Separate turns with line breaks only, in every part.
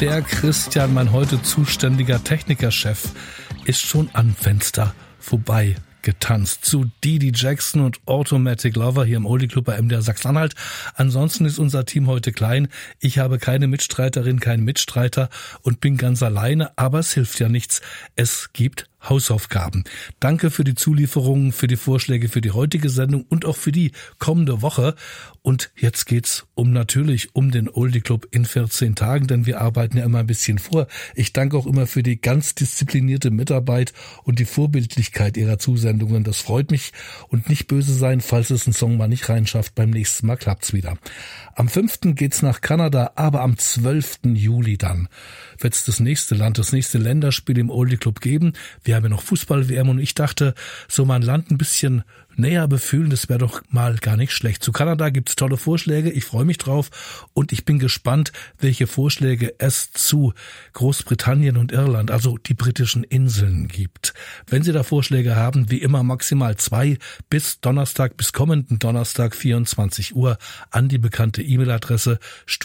Der Christian, mein heute zuständiger Technikerchef, ist schon am Fenster vorbei getanzt zu Dee Dee Jackson und Automatic Lover hier im Oldie Club bei MDR Sachsen-Anhalt. Ansonsten ist unser Team heute klein. Ich habe keine Mitstreiterin, keinen Mitstreiter und bin ganz alleine, aber es hilft ja nichts. Es gibt Hausaufgaben. Danke für die Zulieferungen, für die Vorschläge für die heutige Sendung und auch für die kommende Woche. Und jetzt geht's natürlich um den Oldie Club in 14 Tagen, denn wir arbeiten ja immer ein bisschen vor. Ich danke auch immer für die ganz disziplinierte Mitarbeit und die Vorbildlichkeit Ihrer Zusendungen. Das freut mich und nicht böse sein, falls es ein Song mal nicht reinschafft. Beim nächsten Mal klappt's wieder. Am 5. geht's nach Kanada, aber am 12. Juli dann wird's das nächste Länderspiel im Oldie Club geben. Wir haben ja noch Fußball-WM und ich dachte, so mein Land ein bisschen näher befühlen, das wäre doch mal gar nicht schlecht. Zu Kanada gibt's tolle Vorschläge, ich freue mich drauf und ich bin gespannt, welche Vorschläge es zu Großbritannien und Irland, also die britischen Inseln, gibt. Wenn Sie da Vorschläge haben, wie immer maximal 2 bis kommenden Donnerstag 24 Uhr an die bekannte E-Mail-Adresse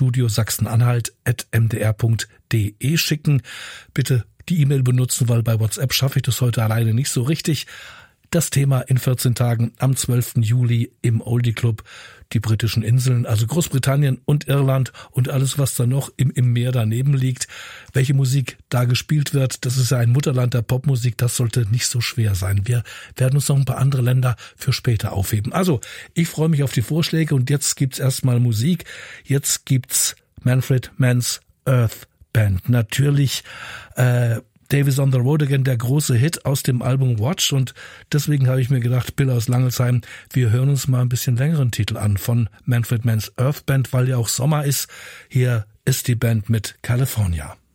studiosachsenanhalt@mdr.de schicken. Bitte die E-Mail benutzen, weil bei WhatsApp schaffe ich das heute alleine nicht so richtig. Das Thema in 14 Tagen am 12. Juli im Oldie Club, die britischen Inseln, also Großbritannien und Irland und alles, was da noch im Meer daneben liegt. Welche Musik da gespielt wird, das ist ja ein Mutterland der Popmusik, das sollte nicht so schwer sein. Wir werden uns noch ein paar andere Länder für später aufheben. Also, ich freue mich auf die Vorschläge und jetzt gibt's erstmal Musik. Jetzt gibt's Manfred Mann's Earth Band. Natürlich, Davis on the Road Again, der große Hit aus dem Album Watch und deswegen habe ich mir gedacht, Bill aus Langelsheim, wir hören uns mal ein bisschen längeren Titel an von Manfred Mann's Earth Band, weil ja auch Sommer ist. Hier ist die Band mit California.